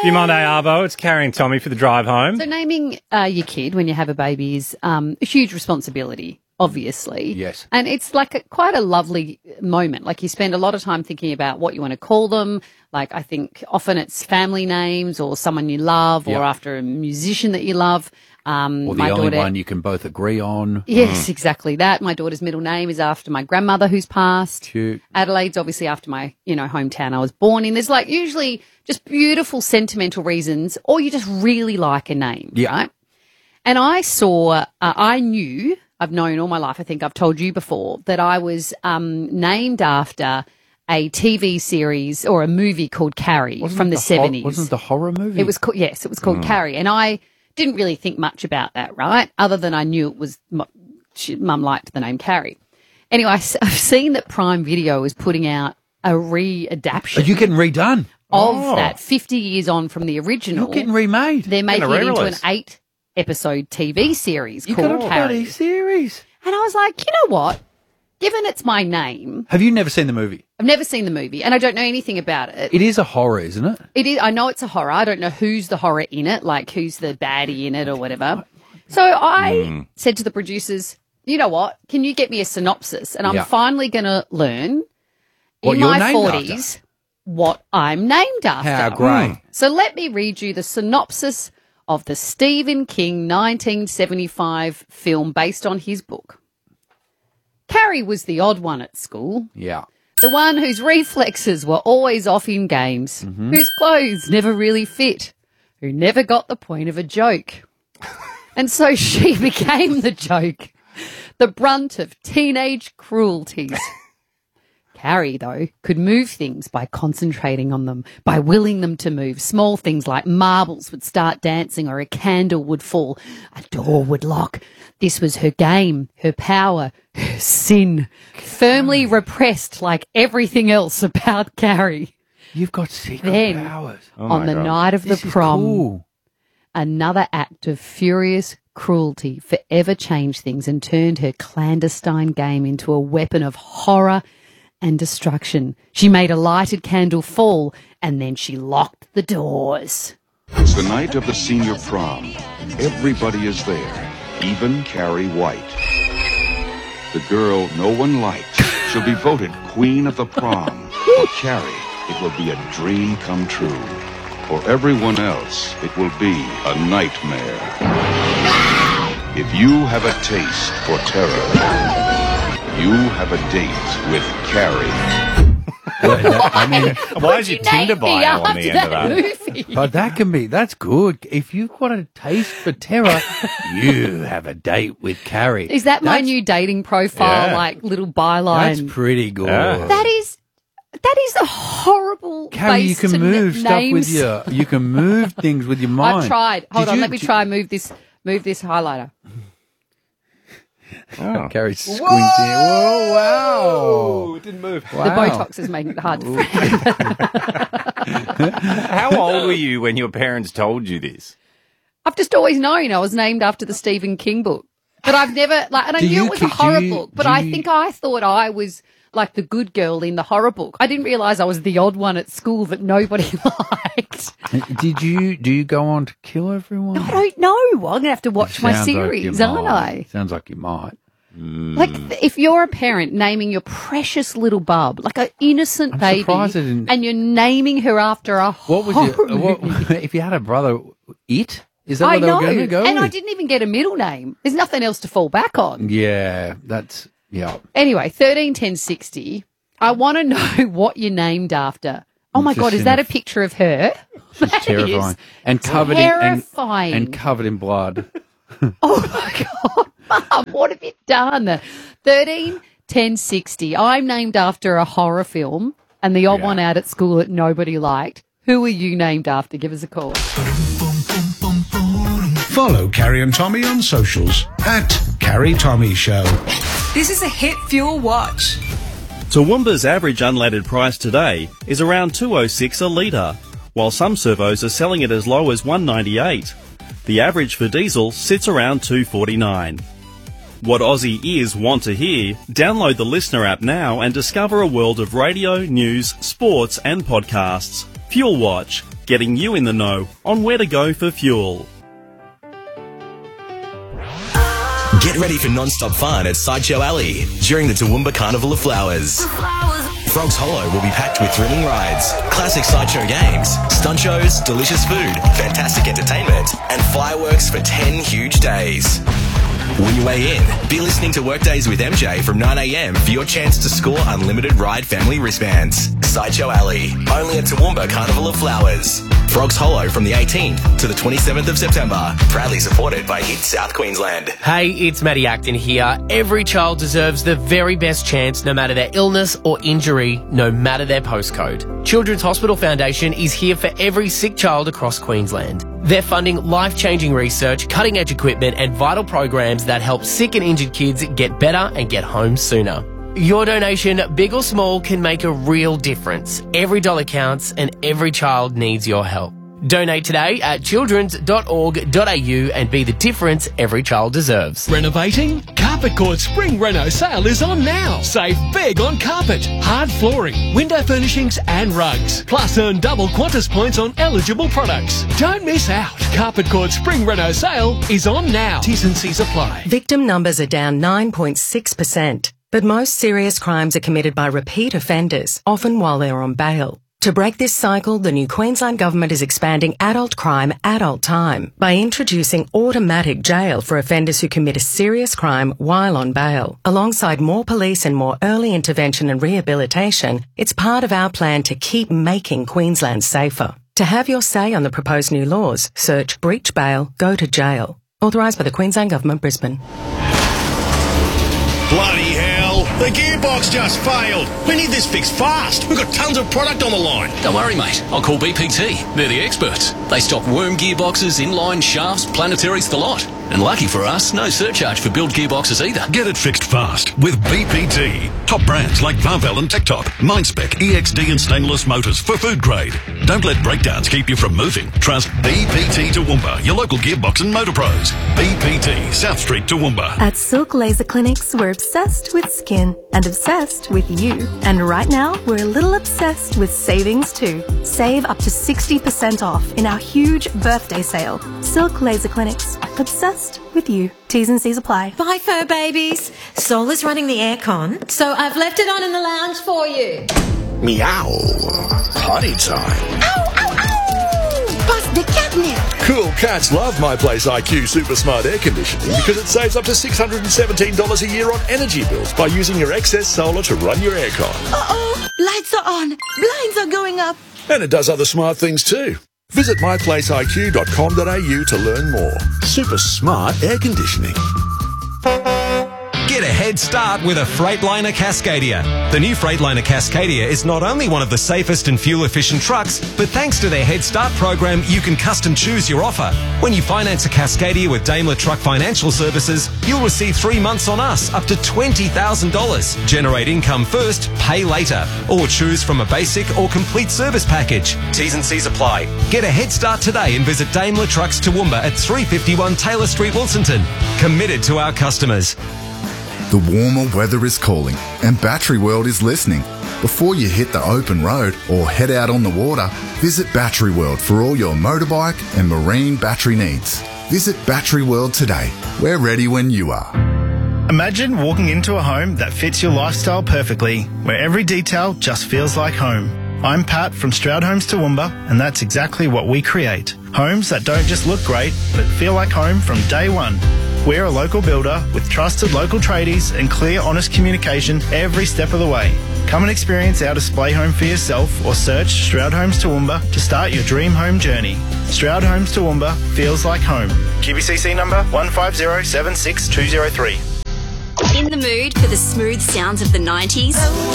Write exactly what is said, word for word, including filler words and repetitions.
Beyonce Arvo, it's Carrie and Tommy for the drive home. So naming uh, your kid when you have a baby is um, a huge responsibility, obviously. Yes. And it's like a, quite a lovely moment. Like you spend a lot of time thinking about what you want to call them. Like I think often it's family names or someone you love or Yep. after a musician that you love. Um, Or the my only daughter, one you can both agree on. Yes, exactly that. My daughter's middle name is after my grandmother who's passed. Cute. Adelaide's obviously after my, you know, hometown I was born in. There's like usually just beautiful sentimental reasons or you just really like a name, Yeah. right? And I saw, uh, I knew, I've known all my life, I think I've told you before, that I was um, named after a T V series or a movie called Carrie Wasn't from it the hor- seventies. wasn't it the horror movie? It was called, yes, it was called Carrie. And I didn't really think much about that, right? Other than I knew it was, she, Mum liked the name Carrie. Anyway, I s- I've seen that Prime Video is putting out a re-adaptation Are you getting redone? of Oh. that fifty years on from the original. You're getting remade. They're making Getting a it into an re-release. eight-episode T V series You got a called bloody Carrie. series. And I was like, you know what? Given it's my name, Have you never seen the movie? I've never seen the movie and I don't know anything about it. It is a horror, isn't it? It is. I know it's a horror. I don't know who's the horror in it, like who's the baddie in it or whatever. So I said to the producers, you know what? Can you get me a synopsis? And I'm Yeah. finally going to learn What in you're my named forties what I'm named after. How great. So let me read you the synopsis of the Stephen King nineteen seventy-five film based on his book. Carrie was the odd one at school. Yeah. The one whose reflexes were always off in games, whose clothes never really fit, who never got the point of a joke. And so she became the joke, the brunt of teenage cruelties. Carrie, though, could move things by concentrating on them, by willing them to move. Small things like marbles would start dancing or a candle would fall, a door would lock. This was her game, her power, her sin, firmly repressed like everything else about Carrie. You've got secret Then, powers. on the God. night of the This is prom, cool. another act of furious cruelty forever changed things and turned her clandestine game into a weapon of horror and destruction. She made a lighted candle fall and then she locked the doors. It's the night of the senior prom. Everybody is there, even Carrie White. The girl no one liked. She'll be voted queen of the prom. For Carrie, it will be a dream come true. For everyone else, it will be a nightmare. If you have a taste for terror, you have a date with Carrie. I mean, Why is your You named Tinder me bio on the after end of that? movie. but that can be, that's good. If you've got a taste for terror, you have a date with Carrie. Is that my That's- new dating profile, Yeah. like little byline? That's pretty good. Yeah. That is, that is a horrible Carrie, you base can to move n- stuff names. with your, you can move things with your mind. I've tried. Hold Did on, you- let me did- try and move this, move this highlighter. Oh. Carrie's squinting. Whoa, wow. it didn't move. Wow. The Botox is making it hard to find. How old were you when your parents told you this? I've just always known I was named after the Stephen King book. But I've never, like, and I Do knew you it was a keep- do horror you- book, but do I you- think I thought I was like the good girl in the horror book. I didn't realise I was the odd one at school that nobody liked. Did you, do you go on to kill everyone? I don't know. I'm going to have to watch my Sounds like series, you aren't might. I? Sounds like you might. Like, th- if you're a parent naming your precious little bub, like an innocent I'm baby, surprised it didn't- and you're naming her after a What was horror your, what, movie. if you had a brother, it? Is that I what they know, were going to go and I with? didn't even get a middle name. There's nothing else to fall back on. Yeah, that's, yeah. Anyway, thirteen ten sixty. I want to know what you're named after. Oh my Just God, is in that a- a picture of her? She's That terrifying. is And covered in, terrifying. and, and covered in blood. Oh my God, Mum, what have you done? thirteen ten sixty. I'm named after a horror film and the odd Yeah. one out at school that nobody liked. Who are you named after? Give us a call. Follow Carrie and Tommy on socials at Carrie Tommy Show. This is a Hit Fuel Watch. Toowoomba's average unleaded price today is around two oh six a litre, while some servos are selling it as low as one ninety-eight. The average for diesel sits around two forty-nine. What Aussie ears want to hear? Download the Listener app now and discover a world of radio, news, sports and podcasts. Fuel Watch. getting you in the know on where to go for fuel. Get ready for non-stop fun at Sideshow Alley during the Toowoomba Carnival of Flowers. Frogs Hollow will be packed with thrilling rides, classic sideshow games, stunt shows, delicious food, fantastic entertainment, and fireworks for ten huge days. When you weigh in, be listening to Workdays with M J from nine a m for your chance to score unlimited ride family wristbands. Sideshow Alley, only at Toowoomba Carnival of Flowers. Frogs Hollow from the eighteenth to the twenty-seventh of September. Proudly supported by Hit South Queensland. Hey, it's Matty Acton here. Every child deserves the very best chance, no matter their illness or injury, no matter their postcode. Children's Hospital Foundation is here for every sick child across Queensland. They're funding life-changing research, cutting-edge equipment and vital programs that help sick and injured kids get better and get home sooner. Your donation, big or small, can make a real difference. Every dollar counts and every child needs your help. Donate today at children's dot org dot a u and be the difference every child deserves. Renovating? Carpet Court Spring Reno sale is on now. Save big on carpet, hard flooring, window furnishings and rugs. Plus earn double Qantas points on eligible products. Don't miss out. Carpet Court Spring Reno sale is on now. T's and C's apply. Victim numbers are down nine point six percent, but most serious crimes are committed by repeat offenders, often while they're on bail. To break this cycle, the new Queensland Government is expanding adult crime, adult time by introducing automatic jail for offenders who commit a serious crime while on bail. Alongside more police and more early intervention and rehabilitation, it's part of our plan to keep making Queensland safer. To have your say on the proposed new laws, search breach bail, go to jail. Authorised by the Queensland Government, Brisbane. Bloody hell! The gearbox just failed! We need this fixed fast! We've got tons of product on the line! Don't worry, mate. I'll call B P T. They're the experts. They stock worm gearboxes, inline shafts, planetaries, the lot. And lucky for us, no surcharge for build gearboxes either. Get it fixed fast with B P T. Top brands like Varvel and TechTop, Mindspec, E X D and stainless motors for food grade. Don't let breakdowns keep you from moving. Trust B P T Toowoomba, your local gearbox and motor pros. B P T, South Street, Toowoomba. At Silk Laser Clinics, we're obsessed with skin and obsessed with you. And right now, we're a little obsessed with savings too. Save up to sixty percent off in our huge birthday sale. Silk Laser Clinics, obsessed with you. T's and C's apply. Bye, fur babies. Sol is running the aircon, so I've left it on in the lounge for you. Meow. Potty time. Ow, ow, ow! Bust the catnip. Cool cats love My Place I Q Super Smart Air Conditioning because it saves up to six hundred seventeen dollars a year on energy bills by using your excess solar to run your aircon. Uh-oh, lights are on, blinds are going up. And it does other smart things too. Visit my place I Q dot com dot a u to learn more. Super smart air conditioning. Get a head start with a Freightliner Cascadia. The new Freightliner Cascadia is not only one of the safest and fuel-efficient trucks, but thanks to their Head Start program, you can custom choose your offer. When you finance a Cascadia with Daimler Truck Financial Services, you'll receive three months on us, up to twenty thousand dollars. Generate income first, pay later. Or choose from a basic or complete service package. T's and C's apply. Get a head start today and visit Daimler Trucks Toowoomba at three fifty-one Taylor Street, Wilsonton. Committed to our customers. The warmer weather is calling and Battery World is listening. Before you hit the open road or head out on the water, visit Battery World for all your motorbike and marine battery needs. Visit Battery World today. We're ready when you are. Imagine walking into a home that fits your lifestyle perfectly, where every detail just feels like home. I'm Pat from Stroud Homes Toowoomba, and that's exactly what we create. Homes that don't just look great, but feel like home from day one. We're a local builder with trusted local tradies and clear, honest communication every step of the way. Come and experience our display home for yourself or search Stroud Homes Toowoomba to start your dream home journey. Stroud Homes Toowoomba feels like home. Q B C C number one five zero seven six two zero three. In the mood for the smooth sounds of the nineties?